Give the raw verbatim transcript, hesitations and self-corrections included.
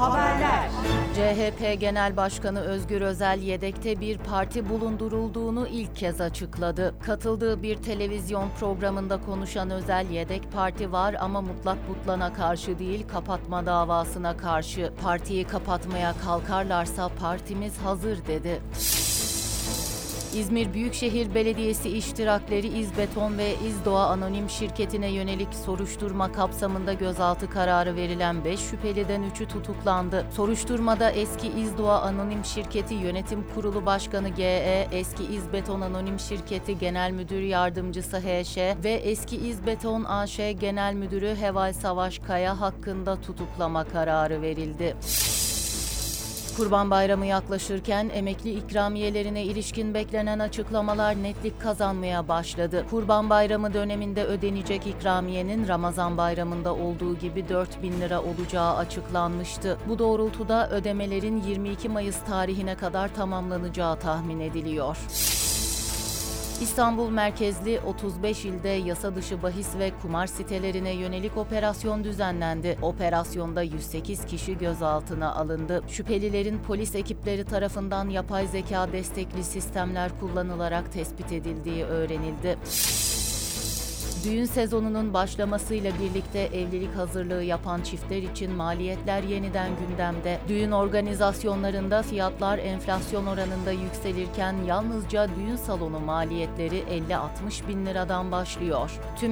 Haberler. C H P Genel Başkanı Özgür Özel yedekte bir parti bulundurulduğunu ilk kez açıkladı. Katıldığı bir televizyon programında konuşan Özel, yedek parti var ama mutlak butlana karşı değil, kapatma davasına karşı. Partiyi kapatmaya kalkarlarsa partimiz hazır dedi. İzmir Büyükşehir Belediyesi iştirakleri İzbeton ve İzdoğa Anonim Şirketi'ne yönelik soruşturma kapsamında gözaltı kararı verilen beş şüpheliden üçü tutuklandı. Soruşturmada eski İzdoğa Anonim Şirketi Yönetim Kurulu Başkanı G E, eski İzbeton Anonim Şirketi Genel Müdür Yardımcısı H Ş ve eski İzbeton A Ş Genel Müdürü Heval Savaş Kaya hakkında tutuklama kararı verildi. Kurban Bayramı yaklaşırken emekli ikramiyelerine ilişkin beklenen açıklamalar netlik kazanmaya başladı. Kurban Bayramı döneminde ödenecek ikramiyenin Ramazan Bayramı'nda olduğu gibi dört bin lira olacağı açıklanmıştı. Bu doğrultuda ödemelerin yirmi iki Mayıs tarihine kadar tamamlanacağı tahmin ediliyor. İstanbul merkezli otuz beş ilde yasa dışı bahis ve kumar sitelerine yönelik operasyon düzenlendi. Operasyonda yüz sekiz kişi gözaltına alındı. Şüphelilerin polis ekipleri tarafından yapay zeka destekli sistemler kullanılarak tespit edildiği öğrenildi. Düğün sezonunun başlamasıyla birlikte evlilik hazırlığı yapan çiftler için maliyetler yeniden gündemde. Düğün organizasyonlarında fiyatlar enflasyon oranında yükselirken yalnızca düğün salonu maliyetleri elli altmış bin liradan başlıyor. Tüm